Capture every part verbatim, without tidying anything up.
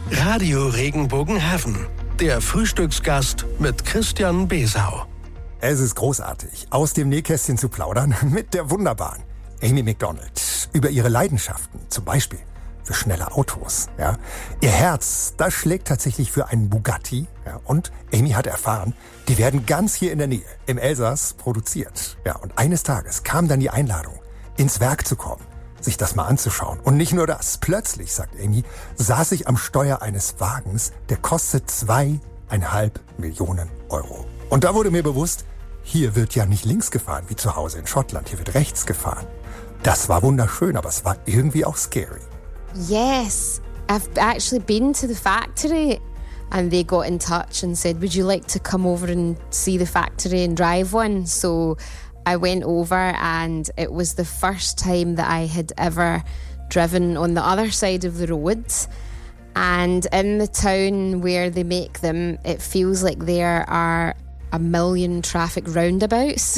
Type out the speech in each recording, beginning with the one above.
Radio Regenbogenhafen. Der Frühstücksgast mit Christian Besau. Es ist großartig, aus dem Nähkästchen zu plaudern mit der wunderbaren Amy Macdonald über ihre Leidenschaften, zum Beispiel für schnelle Autos. Ja. Ihr Herz, das schlägt tatsächlich für einen Bugatti. Ja. Und Amy hat erfahren, die werden ganz hier in der Nähe, im Elsass, produziert. Ja. Und eines Tages kam dann die Einladung, ins Werk zu kommen, sich das mal anzuschauen. Und nicht nur das. Plötzlich, sagt Amy, saß ich am Steuer eines Wagens, der kostet zweieinhalb Millionen Euro. Und da wurde mir bewusst, hier wird ja nicht links gefahren, wie zu Hause in Schottland. Hier wird rechts gefahren. Das war wunderschön, aber es war irgendwie auch scary. Yes, I've actually been to the factory and they got in touch and said, would you like to come over and see the factory and drive one? So I went over and it was the first time that I had ever driven on the other side of the road. And in the town where they make them, it feels like there are a million traffic roundabouts.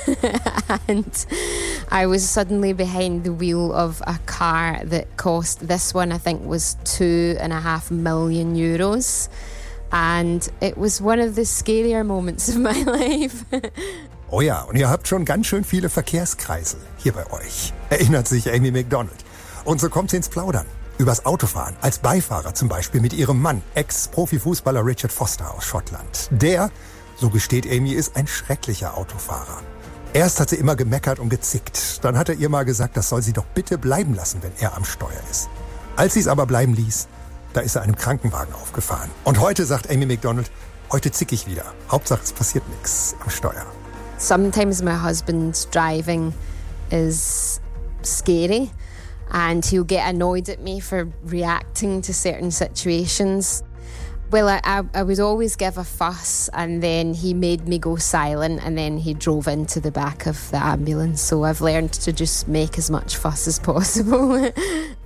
And I was suddenly behind the wheel of a car that cost, this one I think was two and a half million euros. And it was one of the scarier moments of my life. Oh ja, und ihr habt schon ganz schön viele Verkehrskreisel hier bei euch, erinnert sich Amy Macdonald. Und so kommt sie ins Plaudern. Übers Autofahren, als Beifahrer zum Beispiel mit ihrem Mann, Ex-Profifußballer Richard Foster aus Schottland. Der, so gesteht Amy, ist ein schrecklicher Autofahrer. Erst hat sie immer gemeckert und gezickt. Dann hat er ihr mal gesagt, das soll sie doch bitte bleiben lassen, wenn er am Steuer ist. Als sie es aber bleiben ließ, da ist er einem Krankenwagen aufgefahren. Und heute sagt Amy Macdonald, heute zick ich wieder. Hauptsache es passiert nichts am Steuer. Sometimes my husband's driving is scary and he'll get annoyed at me for reacting to certain situations. Well, I, I, I would always give a fuss and then he made me go silent and then he drove into the back of the ambulance. So I've learned to just make as much fuss as possible.